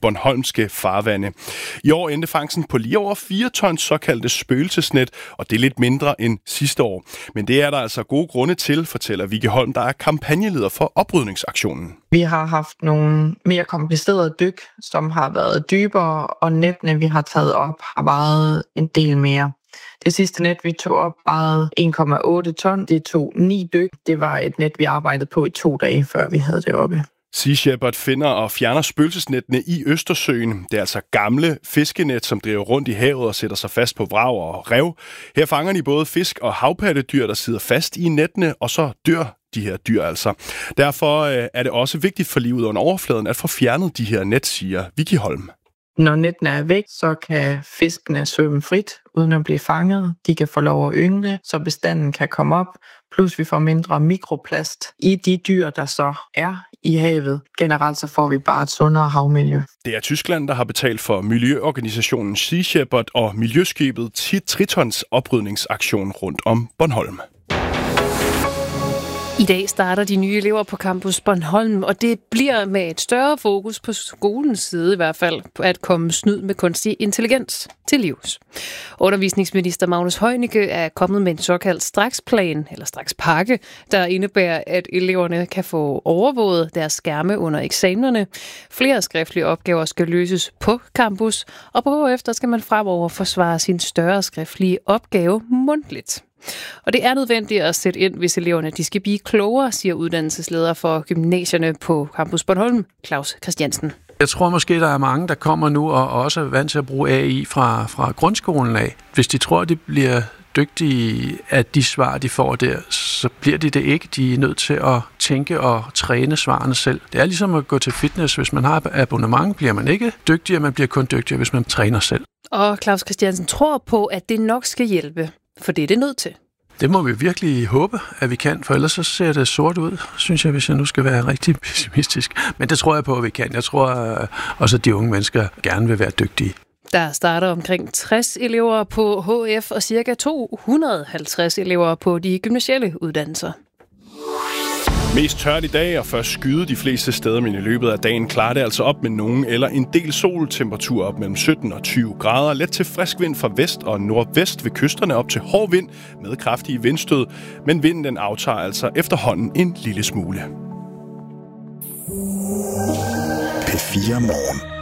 bornholmske farvande. I år endte fangsten på lige over 4 tons såkaldte spøgelsesnet, og det er lidt mindre end sidste år. Men det er der altså gode grunde til, fortæller Vicky Holm, der er kampagneleder for oprydningsaktionen. Vi har haft nogle mere komplicerede dyk, som har været dybere, og nettene, vi har taget op, har vejet en del mere. Det sidste net, vi tog op, vejede 1,8 ton. Det tog 9 dyk. Det var et net, vi arbejdede på i 2 dage, før vi havde det oppe. Sea Shepherd finder og fjerner spøgelsesnettene i Østersøen. Det er altså gamle fiskenet, som driver rundt i havet og sætter sig fast på vrag og rev. Her fanger de både fisk og havpattedyr, der sidder fast i nettene, og så dør de her dyr altså. Derfor er det også vigtigt for livet under overfladen at få fjernet de her net, siger Vicky Holm. Når nettene er væk, så kan fiskene svømme frit, uden at blive fanget. De kan få lov at yngle, så bestanden kan komme op. Plus vi får mindre mikroplast i de dyr, der så er i havet. Generelt så får vi bare et sundere havmiljø. Det er Tyskland, der har betalt for miljøorganisationen Sea Shepherd og miljøskibet Tritons oprydningsaktion rundt om Bornholm. I dag starter de nye elever på Campus Bornholm, og det bliver med et større fokus på skolens side i hvert fald, på at komme snyd med kunstig intelligens til livs. Undervisningsminister Magnus Heunicke er kommet med en såkaldt straksplan, eller strakspakke, der indebærer, at eleverne kan få overvåget deres skærme under eksamenerne. Flere skriftlige opgaver skal løses på campus, og bagefter skal man fremover forsvare sin større skriftlige opgave mundtligt. Og det er nødvendigt at sætte ind, hvis eleverne de skal blive klogere, siger uddannelsesleder for gymnasierne på Campus Bornholm, Claus Christiansen. Jeg tror måske, der er mange, der kommer nu og også er vant til at bruge AI fra grundskolen af. Hvis de tror, de bliver dygtige af de svar, de får der, så bliver de det ikke. De er nødt til at tænke og træne svarene selv. Det er ligesom at gå til fitness. Hvis man har abonnement, bliver man ikke dygtigere, man bliver kun dygtigere, hvis man træner selv. Og Claus Christiansen tror på, at det nok skal hjælpe, for det er det nødt til. Det må vi virkelig håbe, at vi kan, for ellers så ser det sort ud, synes jeg, hvis jeg nu skal være rigtig pessimistisk. Men det tror jeg på, at vi kan. Jeg tror også, at de unge mennesker gerne vil være dygtige. Der starter omkring 60 elever på HF og ca. 250 elever på de gymnasielle uddannelser. Mest tørt i dag, og først skyde de fleste steder, men i løbet af dagen klarer det altså op med nogen eller en del sol. Temperatur op mellem 17 og 20 grader. Let til frisk vind fra vest og nordvest ved kysterne op til hård vind med kraftige vindstød. Men vinden den aftager altså efterhånden en lille smule. P4 Morgen.